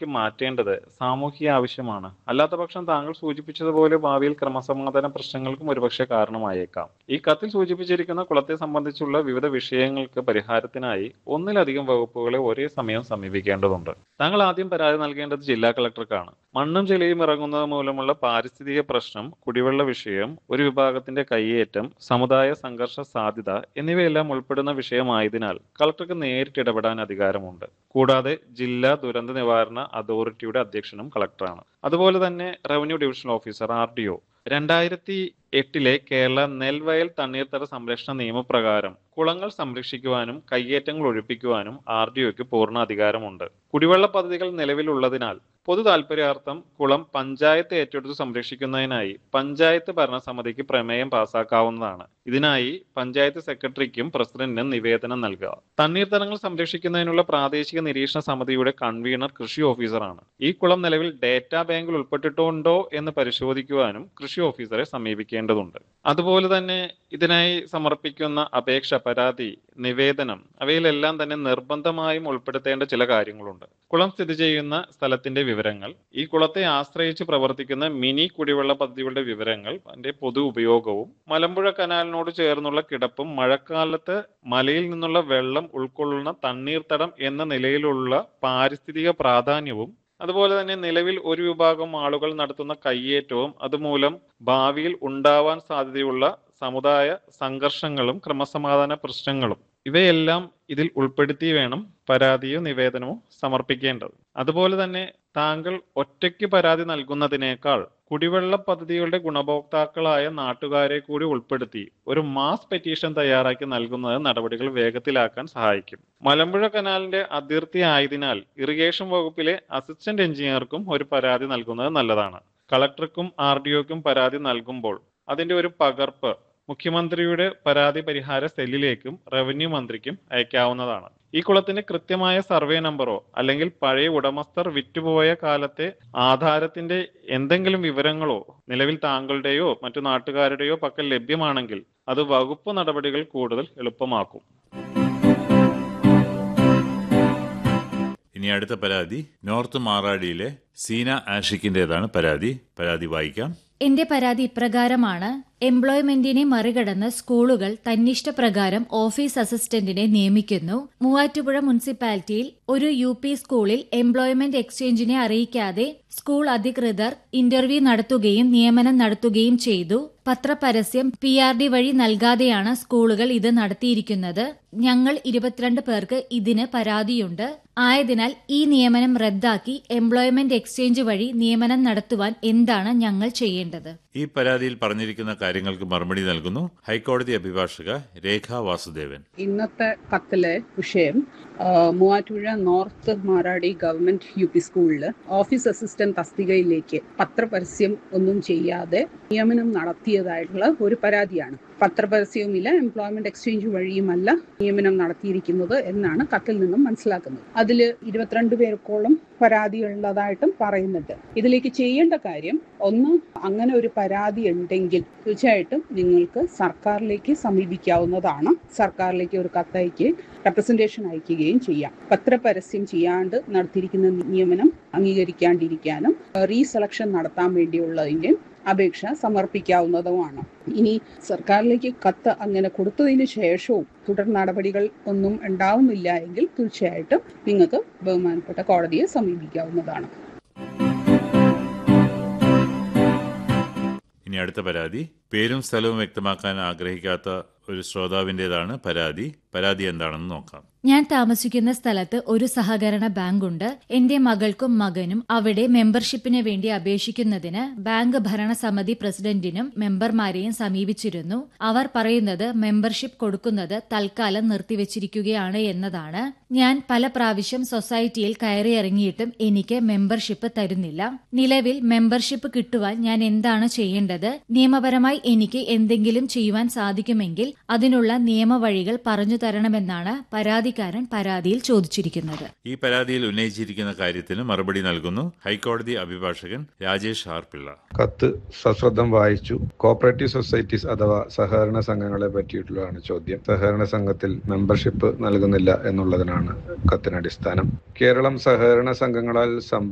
നിയമമാക്കി മാറ്റേണ്ടത് സാമൂഹിക ആവശ്യമാണ്. അല്ലാത്തപക്ഷം താങ്കൾ സൂചിപ്പിച്ചതുപോലെ ഭാവിയിൽ ക്രമസമാധാന പ്രശ്നങ്ങൾക്കും ഒരുപക്ഷെ കാരണമായേക്കാം. ഈ കത്തിൽ സൂചിപ്പിച്ചിരിക്കുന്ന കുളത്തെ സംബന്ധിച്ചുള്ള വിവിധ വിഷയങ്ങൾക്ക് പരിഹാരത്തിനായി ഒന്നിലധികം വകുപ്പുകളെ ഒരേ സമയം സമീപിക്കേണ്ടതുണ്ട്. താങ്കൾ ആദ്യം പരാതി നൽകേണ്ടത് ജില്ലാ കളക്ടർക്കാണ്. മണ്ണും ചെളിയും ഇറങ്ങുന്നത് മൂലമുള്ള പാരിസ്ഥിതിക പ്രശ്നം, കുടിവെള്ള വിഷയം, ഒരു വിഭാഗത്തിന്റെ കയ്യേറ്റം, സമുദായ സംഘർഷ സാധ്യത എന്നിവയെല്ലാം ഉൾപ്പെടുന്ന വിഷയമായതിനാൽ കളക്ടർക്ക് നേരിട്ട് ഇടപെടാൻ അധികാരമുണ്ട്. കൂടാതെ ജില്ലാ ദുരന്ത നിവാരണ അതോറിറ്റിയുടെ അധ്യക്ഷനും കളക്ടറാണ്. അതുപോലെ തന്നെ revenue divisional officer RDO 2008 Kerala നെൽവയൽ തണ്ണീർത്തട സംരക്ഷണ നിയമപ്രകാരം കുളങ്ങൾ സംരക്ഷിക്കുവാനും കയ്യേറ്റങ്ങൾ ഒഴിപ്പിക്കുവാനും RDOയ്ക്ക് പൂർണ്ണ അധികാരമുണ്ട്. കുടിവെള്ള പദ്ധതികൾ നിലവിലുള്ളതിനാൽ പൊതു താൽപര്യാർത്ഥം കുളം പഞ്ചായത്ത് ഏറ്റെടുത്ത് സംരക്ഷിക്കുന്നതിനായി പഞ്ചായത്ത് ഭരണസമിതിക്ക് പ്രമേയം പാസാക്കാവുന്നതാണ്. ഇതിനായി പഞ്ചായത്ത് സെക്രട്ടറിക്കും പ്രസിഡന്റിനും നിവേദനം നൽകുക. തണ്ണീർത്തടങ്ങൾ സംരക്ഷിക്കുന്നതിനുള്ള പ്രാദേശിക നിരീക്ഷണ സമിതിയുടെ കൺവീനർ കൃഷി ഓഫീസറാണ്. ഈ കുളം നിലവിൽ ഡേറ്റാ ബാങ്കിൽ ഉൾപ്പെട്ടിട്ടുണ്ടോ എന്ന് പരിശോധിക്കുവാനും കൃഷി ഓഫീസറെ സമീപിക്കേണ്ടതുണ്ട്. അതുപോലെ തന്നെ ഇതിനായി സമർപ്പിക്കുന്ന അപേക്ഷ, പരാതി, നിവേദനം അവയിലെല്ലാം തന്നെ നിർബന്ധമായും ഉൾപ്പെടുത്തേണ്ട ചില കാര്യങ്ങളുണ്ട്. കുളം സ്ഥിതി ചെയ്യുന്ന സ്ഥലത്തിന്റെ വിവരങ്ങൾ, ഈ കുളത്തെ ആശ്രയിച്ച് പ്രവർത്തിക്കുന്ന മിനി കുടിവെള്ള പദ്ധതികളുടെ വിവരങ്ങൾ, അതിന്റെ പൊതു ഉപയോഗവും, മലമ്പുഴ കനാലിനോട് ചേർന്നുള്ള കിടപ്പും, മഴക്കാലത്ത് മലയിൽ നിന്നുള്ള വെള്ളം ഉൾക്കൊള്ളുന്ന തണ്ണീർത്തടം എന്ന നിലയിലുള്ള പാരിസ്ഥിതിക പ്രാധാന്യവും, അതുപോലെ തന്നെ നിലവിൽ ഒരു വിഭാഗം ആളുകൾ നടത്തുന്ന കയ്യേറ്റവും അതുമൂലം ഭാവിയിൽ ഉണ്ടാവാൻ സാധ്യതയുള്ള സമുദായ സംഘർഷങ്ങളും ക്രമസമാധാന പ്രശ്നങ്ങളും ഇവയെല്ലാം ഇതിൽ ഉൾപ്പെടുത്തി വേണം പരാതിയോ നിവേദനമോ സമർപ്പിക്കേണ്ടത്. അതുപോലെ തന്നെ താങ്കൾ ഒറ്റയ്ക്ക് പരാതി നൽകുന്നതിനേക്കാൾ കുടിവെള്ള പദ്ധതികളുടെ ഗുണഭോക്താക്കളായ നാട്ടുകാരെ കൂടി ഉൾപ്പെടുത്തി ഒരു മാസ് പെറ്റീഷൻ തയ്യാറാക്കി നൽകുന്നത് നടപടികൾ വേഗത്തിലാക്കാൻ സഹായിക്കും. മലമ്പുഴ കനാലിന്റെ അതിർത്തി ആയതിനാൽ ഇറിഗേഷൻ വകുപ്പിലെ അസിസ്റ്റന്റ് എഞ്ചിനീയർക്കും ഒരു പരാതി നൽകുന്നത് നല്ലതാണ്. കളക്ടർക്കും RDOയ്ക്കും പരാതി നൽകുമ്പോൾ അതിന്റെ ഒരു പകർപ്പ് മുഖ്യമന്ത്രിയുടെ പരാതി പരിഹാര സെല്ലിലേക്കും റവന്യൂ മന്ത്രിക്കും അയക്കാവുന്നതാണ്. ഈ കുളത്തിന്റെ കൃത്യമായ സർവേ നമ്പറോ അല്ലെങ്കിൽ പഴയ ഉടമസ്ഥർ വിറ്റുപോയ കാലത്തെ ആധാരത്തിന്റെ എന്തെങ്കിലും വിവരങ്ങളോ നിലവിൽ താങ്കളുടെയോ മറ്റു നാട്ടുകാരുടെയോ പക്കൽ ലഭ്യമാണെങ്കിൽ അത് വകുപ്പ് നടപടികൾ കൂടുതൽ എളുപ്പമാക്കും. ഇനി അടുത്ത പരാതി നോർത്ത് മാറാടിയിലെ സീന ആഷിക്കിന്റേതാണ്. പരാതി വായിക്കാം. എന്റെ പരാതി ഇപ്രകാരമാണ്. എംപ്ലോയ്മെന്റിനെ മറികടന്ന് സ്കൂളുകൾ തന്നിഷ്ടപ്രകാരം ഓഫീസ് അസിസ്റ്റന്റിനെ നിയമിക്കുന്നു. മൂവാറ്റുപുഴ മുനിസിപ്പാലിറ്റിയിൽ ഒരു UP സ്കൂളിൽ എംപ്ലോയ്മെന്റ് എക്സ്ചേഞ്ചിനെ അറിയിക്കാതെ സ്കൂൾ അധികൃതർ ഇന്റർവ്യൂ നടത്തുകയും നിയമനം നടത്തുകയും ചെയ്തു. പത്രപരസ്യം PRD വഴി നൽകാതെയാണ് സ്കൂളുകൾ ഇത് നടത്തിയിരിക്കുന്നത്. ഞങ്ങൾ 22 പേർക്ക് ഇതിന് പരാതിയുണ്ട്. ആയതിനാൽ ഈ നിയമനം റദ്ദാക്കി എംപ്ലോയ്മെന്റ് എക്സ്ചേഞ്ച് വഴി നിയമനം നടത്തുവാൻ എന്താണ് ഞങ്ങൾ ചെയ്യേണ്ടത്? ഈ പരാതിയിൽ പറഞ്ഞിരിക്കുന്ന കാര്യങ്ങൾക്ക് മറുപടി നൽകുന്നു ഹൈക്കോടതി അഭിഭാഷക രേഖ വാസുദേവൻ. ഇന്നത്തെ കത്തിലെ വിഷയം Muvattupuzha north Maradi government UP സ്കൂളിൽ ഓഫീസ് അസിസ്റ്റന്റ് തസ്തികയിലേക്ക് പത്രപരസ്യം ഒന്നും ചെയ്യാതെ നിയമനം നടത്തിയതായിട്ടുള്ള ഒരു പരാതിയാണ്. പത്രപരസ്യവുമില്ല, എംപ്ലോയ്മെന്റ് എക്സ്ചേഞ്ച് വഴിയുമല്ല നിയമനം നടത്തിയിരിക്കുന്നത് എന്നാണ് കത്തിൽ നിന്നും മനസ്സിലാക്കുന്നത്. അതിൽ 22 പേർക്കോളം പരാതിയുള്ളതായിട്ടും പറയുന്നുണ്ട്. ഇതിലേക്ക് ചെയ്യേണ്ട കാര്യം, ഒന്ന്, അങ്ങനെ ഒരു പരാതി ഉണ്ടെങ്കിൽ തീർച്ചയായിട്ടും നിങ്ങൾക്ക് സർക്കാരിലേക്ക് സമീപിക്കാവുന്നതാണ്. സർക്കാരിലേക്ക് ഒരു കത്തയക്ക് റെപ്രസെന്റേഷൻ അയക്കുകയും ചെയ്യാം. പത്രപരസ്യം ചെയ്യാണ്ട് നടത്തിയിരിക്കുന്ന നിയമനം അംഗീകരിക്കാണ്ടിരിക്കാനും റീസെലക്ഷൻ നടത്താൻ വേണ്ടിയുള്ളതിന്റെ അപേക്ഷ സമർപ്പിക്കാവുന്നതുമാണ്. ഇനി സർക്കാരിലേക്ക് കത്ത് അങ്ങനെ കൊടുത്തതിന് ശേഷവും തുടർ നടപടികൾ ഒന്നും ഉണ്ടാവുന്നില്ല എങ്കിൽ തീർച്ചയായിട്ടും നിങ്ങൾക്ക് ബഹുമാനപ്പെട്ട കോടതിയെ സമീപിക്കാവുന്നതാണ്. ഇനി അടുത്ത പരാതി പേരും സ്ഥലവും വ്യക്തമാക്കാൻ ആഗ്രഹിക്കാത്ത ഒരു ശ്രോതാവിൻ്റെതാണ്. പരാതി എന്താണെന്ന് നോക്കാം. ഞാൻ താമസിക്കുന്ന സ്ഥലത്ത് ഒരു സഹകരണ ബാങ്കുണ്ട്. എന്റെ മകൾക്കും മകനും അവിടെ മെമ്പർഷിപ്പിന് വേണ്ടി അപേക്ഷിക്കുന്നതിന് ബാങ്ക് ഭരണസമിതി പ്രസിഡന്റിനും മെമ്പർമാരെയും സമീപിച്ചിരുന്നു. അവർ പറയുന്നത് മെമ്പർഷിപ്പ് കൊടുക്കുന്നത് തൽക്കാലം നിർത്തിവച്ചിരിക്കുകയാണ് എന്നതാണ്. ഞാൻ പല പ്രാവശ്യം സൊസൈറ്റിയിൽ കയറിയിറങ്ങിയിട്ടും എനിക്ക് മെമ്പർഷിപ്പ് തരുന്നില്ല. നിലവിൽ മെമ്പർഷിപ്പ് കിട്ടുവാൻ ഞാൻ എന്താണ് ചെയ്യേണ്ടത്? നിയമപരമായി എനിക്ക് എന്തെങ്കിലും ചെയ്യുവാൻ സാധിക്കുമെങ്കിൽ അതിനുള്ള നിയമവഴികൾ പറഞ്ഞു തരണമെന്നാണ് പരാതിക്കാരൻ പരാതിയിൽ ചോദിച്ചിരിക്കുന്നത്. ഈ പരാതിയിൽ ഉന്നയിച്ചിരിക്കുന്ന കാര്യത്തിന് മറുപടി നൽകുന്നു ഹൈക്കോടതി അഭിഭാഷകൻ രാജേഷ് ആർ പിള്ള. കത്ത് സശ്രദ്ധം വായിച്ചു. കോപ്പറേറ്റീവ് സൊസൈറ്റീസ് അഥവാ സഹകരണ സംഘങ്ങളെ പറ്റിയിട്ടുള്ളതാണ് ചോദ്യം. സഹകരണ സംഘത്തിൽ മെമ്പർഷിപ്പ് നൽകുന്നില്ല എന്നുള്ളതിനാണ് കത്തിനടിസ്ഥാനം. കേരളം സഹകരണ സംഘങ്ങളാൽ